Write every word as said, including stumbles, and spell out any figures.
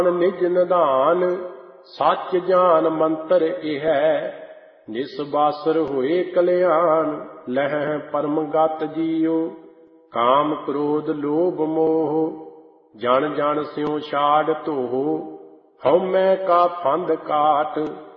ਨਿਜ ਨਿਧਾਨ ਸੱਚ ਜਾਨ ਮੰਤਰ ਇਹ ਨਿਸਬਾਸਰ ਹੋਏ ਕਲਿਆਣ। ਲਹਿ ਪਰਮ ਗਤ ਜੀਉ ਕਾਮ ਕ੍ਰੋਧ ਲੋਭ ਮੋਹ ਜਨ ਜਨ ਸਿਉ ਛਾੜ ਧੋਹ। ਹਉਮੈ ਕਾ ਫੰਦ ਕਾਟ